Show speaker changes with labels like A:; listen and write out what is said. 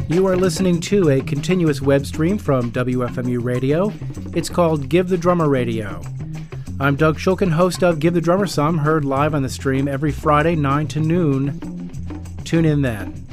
A: You are listening to a continuous web stream from WFMU Radio. It's called Give the Drummer Radio. I'm Doug Shulkin, host of Give the Drummer Some, heard live on the stream every Friday, 9 to noon. Tune in then.